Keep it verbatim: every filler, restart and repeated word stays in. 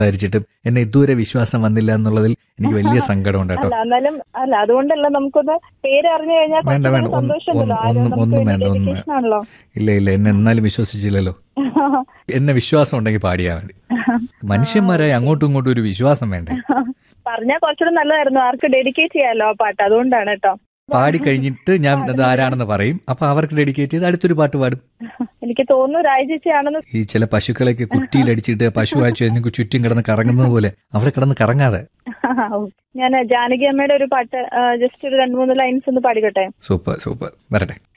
സംസാരിച്ചിട്ടും എന്നെ ഇതുവരെ വിശ്വാസം വന്നില്ല എന്നുള്ളതിൽ എനിക്ക് വലിയ സങ്കടമുണ്ട് കേട്ടോ. അല്ല എന്നാലും അല്ല അതുകൊണ്ടല്ല നമുക്കൊന്ന് പേര് അറിഞ്ഞു കഴിഞ്ഞാൽ വേണ്ട വേണ്ട കുറച്ചുകൂടി ഒന്ന് സന്തോഷമുണ്ടല്ലോ. ഒന്ന് ആരും ഒന്നും നമുക്ക് ഒന്നും വേണ്ടി വേണ്ട ഒന്ന് dedication ആണല്ലോ. ഇല്ല ഇല്ല എന്നെ എന്നാലും വിശ്വസിച്ചില്ലല്ലോ. എന്നെ വിശ്വാസം ഉണ്ടെങ്കിൽ പാടിയാ മതി. മനുഷ്യന്മാരായി അങ്ങോട്ടും ഇങ്ങോട്ടും ഒരു വിശ്വാസം വേണ്ടേ? പറഞ്ഞാൽ കുറച്ചുകൂടി നല്ലതായിരുന്നു. ആർക്ക് ഡെഡിക്കേറ്റ് ചെയ്യാലോ ആ പാട്ട്, അതുകൊണ്ടാണ് കേട്ടോ. പാടി കഴിഞ്ഞിട്ട് ഞാൻ അത് ആരാണെന്ന് പറയും. അപ്പൊ അവർക്ക് ഡെഡിക്കേറ്റ് ചെയ്ത് അടുത്തൊരു പാട്ട് പാടും. എനിക്ക് തോന്നുന്നു രാജേച്ചിയാണെന്ന്. ഈ ചില പശുക്കളൊക്കെ കുറ്റിയിലടിച്ചിട്ട് പശു വായിച്ചു എനിക്ക് ചുറ്റും കിടന്ന് കറങ്ങുന്നത് പോലെ അവിടെ കിടന്ന് കറങ്ങാതെ. ഞാൻ ജാനകി അമ്മയുടെ ഒരു പാട്ട് ജസ്റ്റ് ഒരു രണ്ട് മൂന്ന് ലൈൻസ് ഒന്ന് പാടിക്കട്ടെ. സൂപ്പർ സൂപ്പർ വരട്ടെ.